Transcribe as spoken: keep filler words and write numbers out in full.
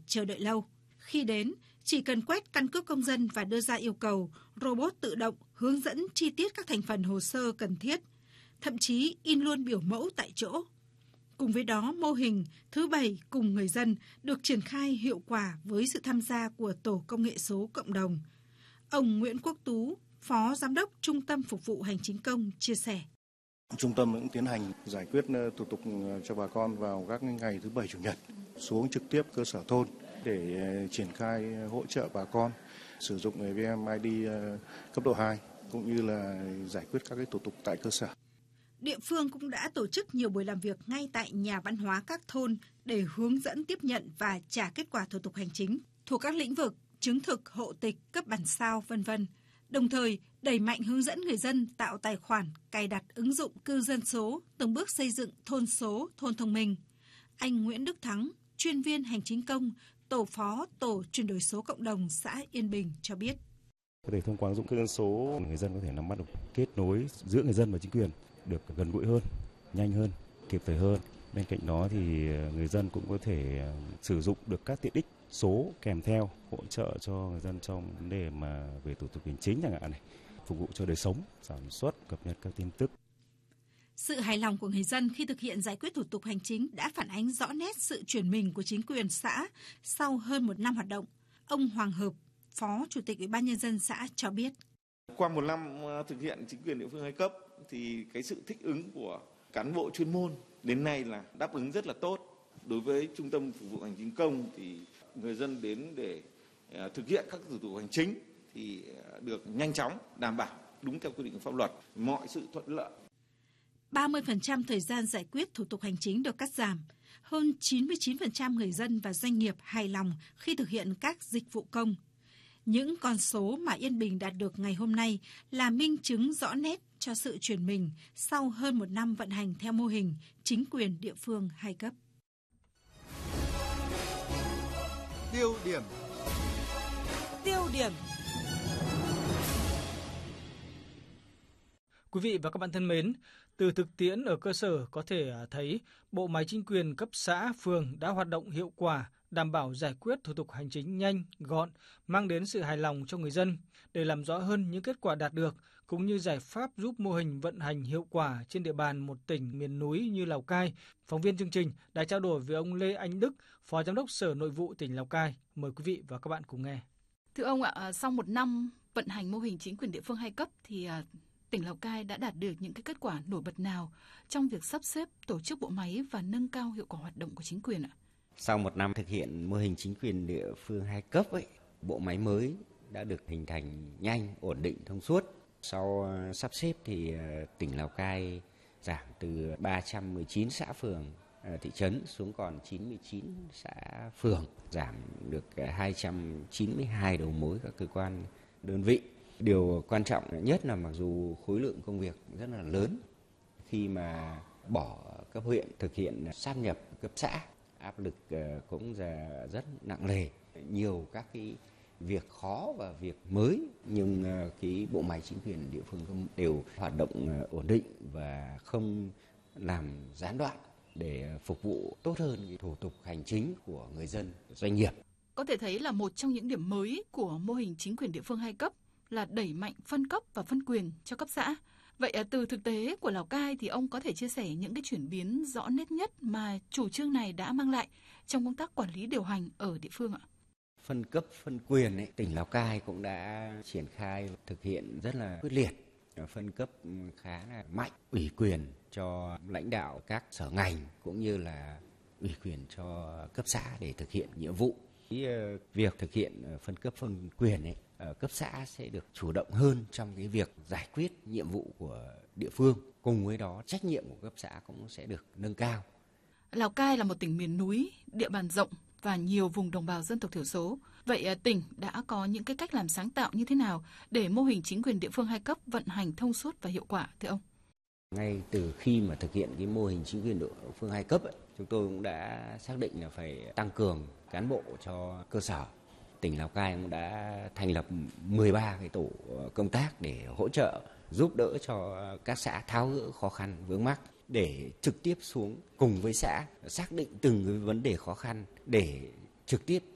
chờ đợi lâu. Khi đến, chỉ cần quét căn cước công dân và đưa ra yêu cầu, robot tự động hướng dẫn chi tiết các thành phần hồ sơ cần thiết, thậm chí in luôn biểu mẫu tại chỗ. Cùng với đó, mô hình thứ bảy cùng người dân được triển khai hiệu quả với sự tham gia của Tổ công nghệ số cộng đồng. Ông Nguyễn Quốc Tú, Phó Giám đốc Trung tâm Phục vụ Hành chính công chia sẻ. Trung tâm cũng tiến hành giải quyết thủ tục cho bà con vào các ngày thứ bảy chủ nhật, xuống trực tiếp cơ sở thôn để triển khai hỗ trợ bà con sử dụng vê en i đê cấp độ hai cũng như là giải quyết các cái thủ tục tại cơ sở. Địa phương cũng đã tổ chức nhiều buổi làm việc ngay tại nhà văn hóa các thôn để hướng dẫn tiếp nhận và trả kết quả thủ tục hành chính thuộc các lĩnh vực chứng thực, hộ tịch, cấp bản sao, vân vân. Đồng thời, đẩy mạnh hướng dẫn người dân tạo tài khoản, cài đặt ứng dụng cư dân số, từng bước xây dựng thôn số, thôn thông minh. Anh Nguyễn Đức Thắng, chuyên viên hành chính công, tổ phó tổ chuyển đổi số cộng đồng xã Yên Bình cho biết. Để thông qua ứng dụng cư dân số, người dân có thể nắm bắt được kết nối giữa người dân và chính quyền được gần gũi hơn, nhanh hơn, kịp thời hơn. Bên cạnh đó thì người dân cũng có thể sử dụng được các tiện ích số kèm theo hỗ trợ cho người dân trong vấn đề mà về thủ tục hành chính chẳng hạn này, phục vụ cho đời sống, sản xuất, cập nhật các tin tức. Sự hài lòng của người dân khi thực hiện giải quyết thủ tục hành chính đã phản ánh rõ nét sự chuyển mình của chính quyền xã sau hơn một năm hoạt động. Ông Hoàng Hợp, Phó Chủ tịch Ủy ban Nhân dân xã cho biết. Qua một năm thực hiện chính quyền địa phương hai cấp thì cái sự thích ứng của cán bộ chuyên môn đến nay là đáp ứng rất là tốt. Đối với Trung tâm Phục vụ Hành chính công thì người dân đến để thực hiện các thủ tục hành chính thì được nhanh chóng, đảm bảo đúng theo quy định của pháp luật, mọi sự thuận lợi. ba mươi phần trăm thời gian giải quyết thủ tục hành chính được cắt giảm. Hơn chín mươi chín phần trăm người dân và doanh nghiệp hài lòng khi thực hiện các dịch vụ công. Những con số mà Yên Bình đạt được ngày hôm nay là minh chứng rõ nét cho sự chuyển mình sau hơn một năm vận hành theo mô hình chính quyền địa phương hai cấp. Tiêu điểm. Tiêu điểm. Quý vị và các bạn thân mến, từ thực tiễn ở cơ sở có thể thấy bộ máy chính quyền cấp xã, phường đã hoạt động hiệu quả, đảm bảo giải quyết thủ tục hành chính nhanh, gọn, mang đến sự hài lòng cho người dân. Để làm rõ hơn những kết quả đạt được, cũng như giải pháp giúp mô hình vận hành hiệu quả trên địa bàn một tỉnh miền núi như Lào Cai, phóng viên chương trình đã trao đổi với ông Lê Anh Đức, Phó Giám đốc Sở Nội vụ tỉnh Lào Cai. Mời quý vị và các bạn cùng nghe. Thưa ông ạ, sau một năm vận hành mô hình chính quyền địa phương hai cấp thì tỉnh Lào Cai đã đạt được những cái kết quả nổi bật nào trong việc sắp xếp tổ chức bộ máy và nâng cao hiệu quả hoạt động của chính quyền ạ? Sau một năm thực hiện mô hình chính quyền địa phương hai cấp ấy, bộ máy mới đã được hình thành nhanh, ổn định, thông suốt. Sau sắp xếp thì tỉnh Lào Cai giảm từ ba trăm mười chín xã phường, thị trấn xuống còn chín mươi chín xã phường, giảm được hai trăm chín mươi hai đầu mối các cơ quan đơn vị. Điều quan trọng nhất là mặc dù khối lượng công việc rất là lớn, khi mà bỏ cấp huyện thực hiện sáp nhập cấp xã, áp lực cũng rất nặng nề, nhiều các cái việc khó và việc mới, nhưng cái bộ máy chính quyền địa phương đều hoạt động ổn định và không làm gián đoạn để phục vụ tốt hơn cái thủ tục hành chính của người dân, doanh nghiệp. Có thể thấy là một trong những điểm mới của mô hình chính quyền địa phương hai cấp là đẩy mạnh phân cấp và phân quyền cho cấp xã. Vậy từ thực tế của Lào Cai thì ông có thể chia sẻ những cái chuyển biến rõ nét nhất mà chủ trương này đã mang lại trong công tác quản lý điều hành ở địa phương ạ? Phân cấp, phân quyền ấy, tỉnh Lào Cai cũng đã triển khai thực hiện rất là quyết liệt, phân cấp khá là mạnh, ủy quyền cho lãnh đạo các sở ngành cũng như là ủy quyền cho cấp xã để thực hiện nhiệm vụ. Việc thực hiện phân cấp phân quyền ấy, cấp xã sẽ được chủ động hơn trong cái việc giải quyết nhiệm vụ của địa phương. Cùng với đó, trách nhiệm của cấp xã cũng sẽ được nâng cao. Lào Cai là một tỉnh miền núi, địa bàn rộng và nhiều vùng đồng bào dân tộc thiểu số. Vậy tỉnh đã có những cái cách làm sáng tạo như thế nào để mô hình chính quyền địa phương hai cấp vận hành thông suốt và hiệu quả, thưa ông? Ngay từ khi mà thực hiện cái mô hình chính quyền địa phương hai cấp ấy, chúng tôi cũng đã xác định là phải tăng cường cán bộ cho cơ sở. Tỉnh Lào Cai cũng đã thành lập mười ba cái tổ công tác để hỗ trợ, giúp đỡ cho các xã tháo gỡ khó khăn vướng mắc, để trực tiếp xuống cùng với xã xác định từng cái vấn đề khó khăn để trực tiếp